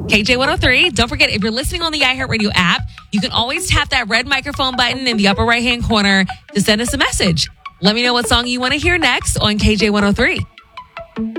KJ103. Don't forget, if you're listening on the iHeartRadio app, you can always tap that red microphone button in the upper right-hand corner to send us a message. Let me know what song you want to hear next on KJ103.